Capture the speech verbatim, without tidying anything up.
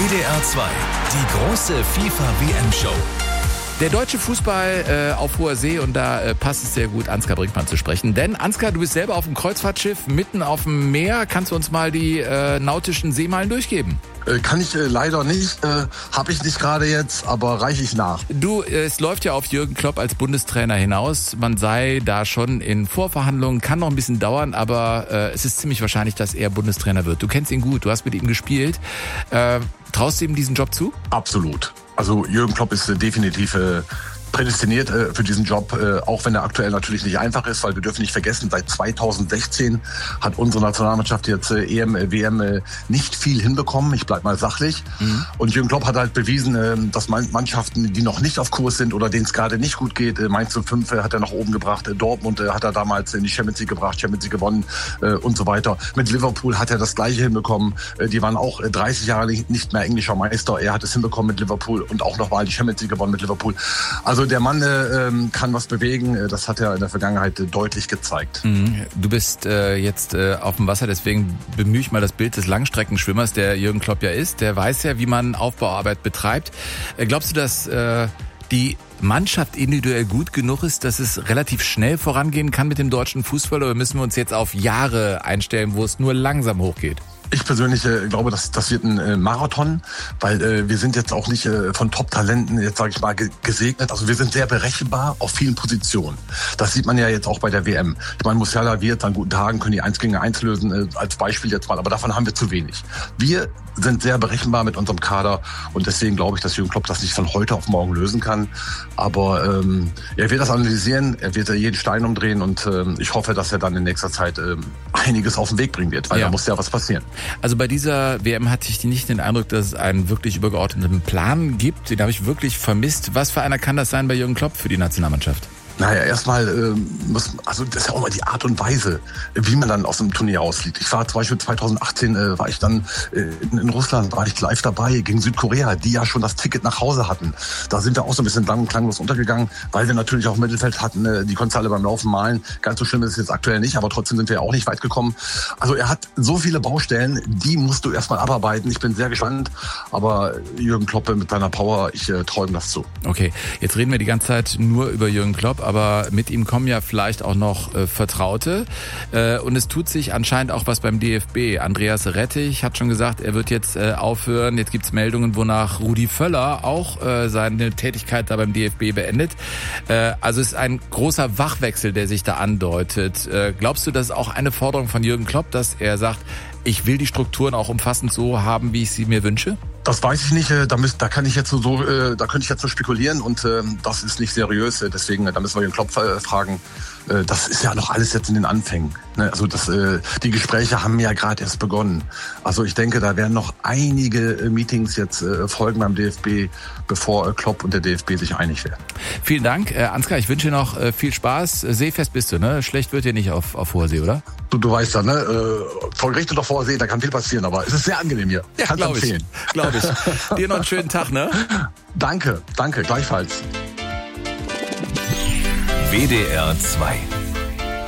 D R zwei, die große FIFA-W M-Show. Der deutsche Fußball äh, auf hoher See, und da äh, passt es sehr gut, Ansgar Brinkmann zu sprechen. Denn Ansgar, du bist selber auf dem Kreuzfahrtschiff mitten auf dem Meer. Kannst du uns mal die äh, nautischen Seemeilen durchgeben? Äh, kann ich äh, leider nicht, äh, habe ich nicht gerade jetzt, aber reiche ich nach. Du, äh, es läuft ja auf Jürgen Klopp als Bundestrainer hinaus. Man sei da schon in Vorverhandlungen, kann noch ein bisschen dauern, aber äh, es ist ziemlich wahrscheinlich, dass er Bundestrainer wird. Du kennst ihn gut, du hast mit ihm gespielt. Äh, traust du ihm diesen Job zu? Absolut. Also Jürgen Klopp ist äh, definitiv äh, prädestiniert äh, für diesen Job, äh, auch wenn er aktuell natürlich nicht einfach ist, weil wir dürfen nicht vergessen, seit zweitausendsechzehn hat unsere Nationalmannschaft jetzt äh, E M, äh, W M äh, nicht viel hinbekommen. Ich bleib mal sachlich. Mhm. Und Jürgen Klopp hat halt bewiesen, äh, dass man, Mannschaften, die noch nicht auf Kurs sind oder denen es gerade nicht gut geht, äh, Mainz null fünf äh, hat er nach oben gebracht, äh, Dortmund äh, hat er damals in die Champions League gebracht, Champions League gewonnen äh, und so weiter. Mit Liverpool hat er das Gleiche hinbekommen. Äh, die waren auch äh, dreißig Jahre nicht mehr englischer Meister. Er hat es hinbekommen mit Liverpool und auch nochmal die Champions League gewonnen mit Liverpool. Also der Mann äh, kann was bewegen, das hat er in der Vergangenheit äh, deutlich gezeigt. Mhm. Du bist äh, jetzt äh, auf dem Wasser, deswegen bemühe ich mal das Bild des Langstreckenschwimmers, der Jürgen Klopp ja ist. Der weiß ja, wie man Aufbauarbeit betreibt. Äh, glaubst du, dass äh, die Mannschaft individuell gut genug ist, dass es relativ schnell vorangehen kann mit dem deutschen Fußball, oder müssen wir uns jetzt auf Jahre einstellen, wo es nur langsam hochgeht? Ich persönlich äh, glaube, dass das wird ein äh, Marathon, weil äh, wir sind jetzt auch nicht äh, von Top-Talenten, jetzt sage ich mal, ge- gesegnet. Also wir sind sehr berechenbar auf vielen Positionen. Das sieht man ja jetzt auch bei der W M. Ich meine, Musiala wird an guten Tagen, können die eins gegen eins lösen, äh, als Beispiel jetzt mal, aber davon haben wir zu wenig. Wir sind sehr berechenbar mit unserem Kader und deswegen glaube ich, dass Jürgen Klopp das nicht von heute auf morgen lösen kann. Aber ähm, er wird das analysieren, er wird jeden Stein umdrehen und ähm, ich hoffe, dass er dann in nächster Zeit ähm, einiges auf den Weg bringen wird, weil ja. da muss ja was passieren. Also bei dieser W M hatte ich nicht den Eindruck, dass es einen wirklich übergeordneten Plan gibt. Den habe ich wirklich vermisst. Was für einer kann das sein bei Jürgen Klopp für die Nationalmannschaft? Naja, erstmal ähm, muss, also das ist ja auch mal die Art und Weise, wie man dann aus dem Turnier ausliegt. Ich war zum Beispiel zweitausendachtzehn, äh, war ich dann äh, in, in Russland, war ich live dabei gegen Südkorea, die ja schon das Ticket nach Hause hatten. Da sind wir auch so ein bisschen lang und klanglos untergegangen, weil wir natürlich auch im Mittelfeld hatten, äh, die konntest du alle beim Laufen malen. Ganz so schlimm ist es jetzt aktuell nicht, aber trotzdem sind wir ja auch nicht weit gekommen. Also er hat so viele Baustellen, die musst du erstmal abarbeiten. Ich bin sehr gespannt, aber Jürgen Klopp mit seiner Power, ich äh, träume das zu. Okay, jetzt reden wir die ganze Zeit nur über Jürgen Klopp, aber mit ihm kommen ja vielleicht auch noch äh, Vertraute. Äh, und es tut sich anscheinend auch was beim D F B. Andreas Rettich hat schon gesagt, er wird jetzt äh, aufhören. Jetzt gibt's Meldungen, wonach Rudi Völler auch äh, seine Tätigkeit da beim D F B beendet. Äh, also es ist ein großer Wachwechsel, der sich da andeutet. Äh, glaubst du, das ist auch eine Forderung von Jürgen Klopp, dass er sagt, ich will die Strukturen auch umfassend so haben, wie ich sie mir wünsche? Das weiß ich nicht. Da, müsst, da kann ich jetzt so, so, da könnte ich jetzt so spekulieren und äh, das ist nicht seriös. Deswegen, da müssen wir den Klopp äh, fragen. Äh, das ist ja noch alles jetzt in den Anfängen. Ne? Also das, äh, die Gespräche haben ja gerade erst begonnen. Also ich denke, da werden noch einige äh, Meetings jetzt äh, folgen beim D F B, bevor äh, Klopp und der D F B sich einig werden. Vielen Dank, äh, Ansgar. Ich wünsche dir noch äh, viel Spaß. Seefest bist du, ne? Schlecht wird dir nicht auf, auf hoher See, oder? Du, du weißt ja, ne? Äh, von Gericht oder vor See, da kann viel passieren, aber es ist sehr angenehm hier. Ja, Kannst glaube ich. Glaube ich. Dir noch einen schönen Tag, ne? Danke, danke, gleichfalls. W D R zwei